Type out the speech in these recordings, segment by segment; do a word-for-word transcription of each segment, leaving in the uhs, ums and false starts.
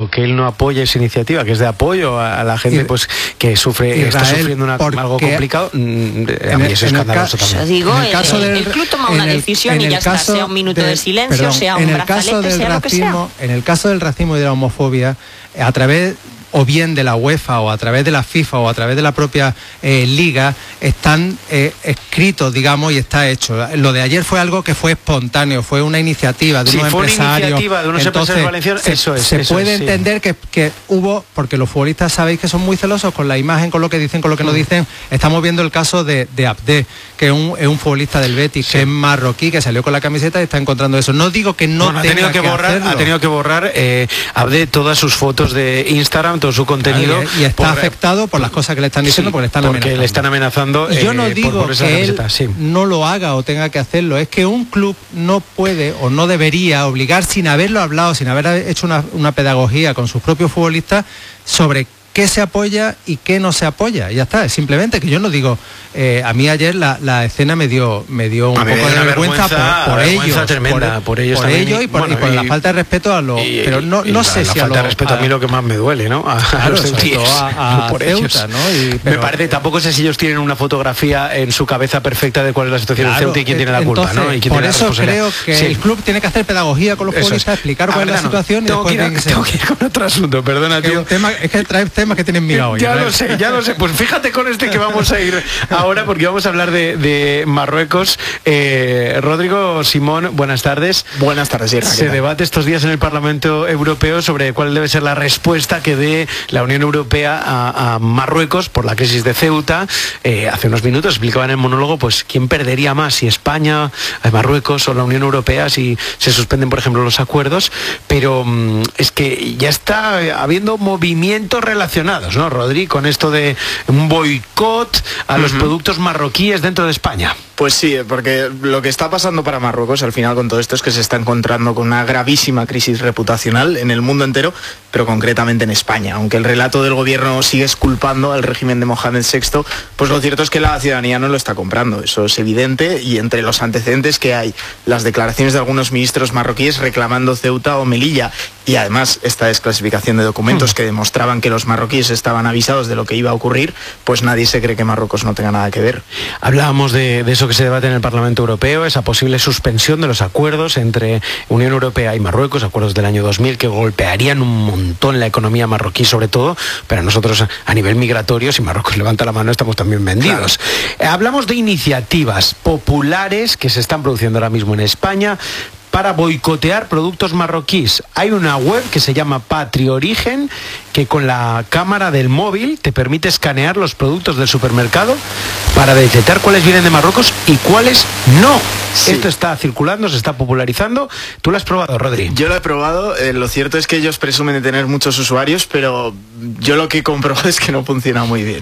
dicho que él no apoya esa iniciativa, que es de apoyo a, a la gente pues que sufre, Israel, está sufriendo una, algo complicado. A mí eso es escandaloso también. Yo digo, en el, caso el, del, el club toma una el, decisión y ya está, sea un minuto de, de silencio, perdón, sea un brazalete, sea lo que sea. En el caso del racismo y de la homofobia, a través o bien de la UEFA o a través de la FIFA o a través de la propia eh, liga, están eh, escritos, digamos, y está hecho. Lo de ayer fue algo que fue espontáneo, fue una iniciativa de sí, unos fue empresarios. Una iniciativa de unos Entonces, empresarios valencianos, se, eso es. Se eso puede es, entender sí. que, que hubo, porque los futbolistas sabéis que son muy celosos con la imagen, con lo que dicen, con lo que mm. no dicen. Estamos viendo el caso de, de Abde, que es un, es un futbolista del Betis, sí. que es marroquí, que salió con la camiseta y está encontrando eso. No digo que no bueno, tenga ha tenido que, que borrar, hacerlo. Ha tenido que borrar eh, Abde todas sus fotos de Instagram, todo su contenido. Y está por, afectado por las cosas que le están diciendo, sí, porque le están porque amenazando. le están amenazando. Y yo no eh, digo por, por esa que camiseta, él sí. no lo haga o tenga que hacerlo, es que un club no puede o no debería obligar, sin haberlo hablado, sin haber hecho una, una pedagogía con sus propios futbolistas sobre qué se apoya y qué no se apoya. Ya está, es simplemente que yo no digo, eh, a mí ayer la, la escena me dio me dio un poco de vergüenza, vergüenza por, por ellos, tremenda, por, por ellos, por ellos y por, bueno, y por y, la falta de respeto a los, y, pero no, no y sé la, si la a falta lo, de respeto a, a mí lo que más me duele, ¿no? A, claro, a los ceutíes, a, a por Ceuta, ellos. ¿no? Y, pero, me parece, tampoco sé si ellos tienen una fotografía en su cabeza perfecta de cuál es la situación claro, del Ceuta y quién tiene la entonces, culpa, ¿no? Y quién por tiene eso la creo que sí. el club tiene que hacer pedagogía con los futbolistas, explicar cuál es la situación y después tiene que ser. Tengo que ir con otro asunto, perdona, tío. Es que traes temas que tienen mirado hoy. Ya lo sé, ya lo sé. Pues fíjate con este que vamos a ir ahora, porque vamos a hablar de, de Marruecos. Eh, Rodrigo Simón, buenas tardes. Buenas tardes, Sierra. Se debate estos días en el Parlamento Europeo sobre cuál debe ser la respuesta que dé la Unión Europea a, a Marruecos por la crisis de Ceuta. Eh, hace unos minutos explicaba en el monólogo, pues, quién perdería más, si España, Marruecos o la Unión Europea, si se suspenden, por ejemplo, los acuerdos. Pero mmm, es que ya está habiendo movimientos relacionados, ¿no, Rodri, con esto de un boicot a uh-huh. los productos marroquíes dentro de España? Pues sí, porque lo que está pasando para Marruecos al final con todo esto es que se está encontrando con una gravísima crisis reputacional en el mundo entero, pero concretamente en España. Aunque el relato del gobierno sigue exculpando al régimen de Mohamed sexto, pues lo cierto es que la ciudadanía no lo está comprando. Eso es evidente, y entre los antecedentes que hay, las declaraciones de algunos ministros marroquíes reclamando Ceuta o Melilla, y además esta desclasificación de documentos que demostraban que los marroquíes estaban avisados de lo que iba a ocurrir, pues nadie se cree que Marruecos no tenga nada que ver. Hablábamos de, de eso que se debate en el Parlamento Europeo, esa posible suspensión de los acuerdos entre Unión Europea y Marruecos, acuerdos del año dos mil que golpearían un montón la economía marroquí sobre todo, pero nosotros a nivel migratorio, si Marruecos levanta la mano, estamos también vendidos. Claro. Hablamos de iniciativas populares que se están produciendo ahora mismo en España para boicotear productos marroquíes. Hay una web que se llama Patria Origen, que con la cámara del móvil te permite escanear los productos del supermercado para detectar cuáles vienen de Marruecos y cuáles no. Sí. Esto está circulando, se está popularizando. ¿Tú lo has probado, Rodri? Yo lo he probado. Eh, lo cierto es que ellos presumen de tener muchos usuarios, pero yo lo que he comprobado es que no funciona muy bien.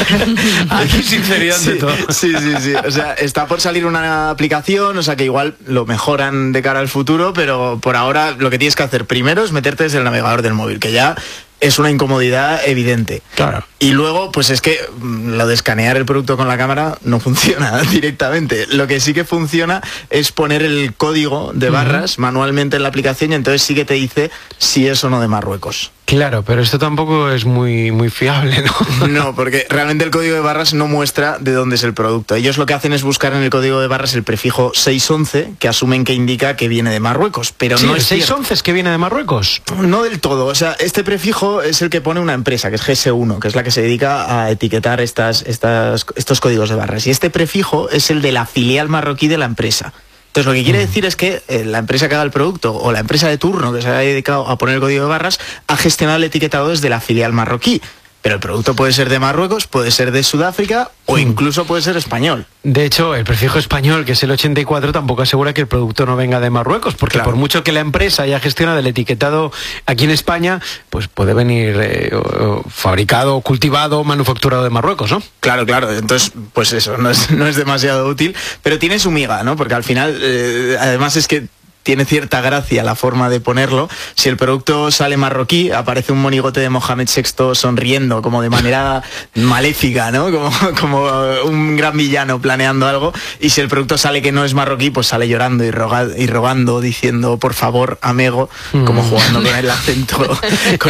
Aquí sinceridad sí, de todo. Sí, sí, sí. O sea, está por salir una aplicación, o sea que igual lo mejoran de cara al futuro, pero por ahora lo que tienes que hacer primero es meterte desde el navegador del móvil, que ya es una incomodidad evidente. Claro. Y luego, pues es que lo de escanear el producto con la cámara no funciona directamente. Lo que sí que funciona es poner el código de barras uh-huh. manualmente en la aplicación, y entonces sí que te dice si es o no de Marruecos. Claro, pero esto tampoco es muy, muy fiable, ¿no? No, porque realmente el código de barras no muestra de dónde es el producto. Ellos lo que hacen es buscar en el código de barras el prefijo seis once, que asumen que indica que viene de Marruecos, pero sí, no es seis once es que viene de Marruecos. No del todo, o sea, este prefijo es el que pone una empresa, que es G S uno, que es la que se dedica a etiquetar estas, estas, estos códigos de barras. Y este prefijo es el de la filial marroquí de la empresa. Entonces lo que quiere decir es que eh, la empresa que haga el producto o la empresa de turno que se ha dedicado a poner el código de barras ha gestionado el etiquetado desde la filial marroquí. Pero el producto puede ser de Marruecos, puede ser de Sudáfrica o incluso puede ser español. De hecho, el prefijo español, que es el ochenta y cuatro, tampoco asegura que el producto no venga de Marruecos, porque claro, por mucho que la empresa haya gestionado el etiquetado aquí en España, pues puede venir eh, fabricado, cultivado, manufacturado de Marruecos, ¿no? Claro, claro. Entonces, pues eso, no es, no es demasiado útil, pero tiene su miga, ¿no? Porque al final, eh, además es que tiene cierta gracia la forma de ponerlo. Si el producto sale marroquí, aparece un monigote de Mohamed sexto sonriendo como de manera maléfica, ¿no? Como, como un gran villano planeando algo. Y si el producto sale que no es marroquí, pues sale llorando y, roga, y rogando, diciendo por favor, amigo, como jugando con el acento. Con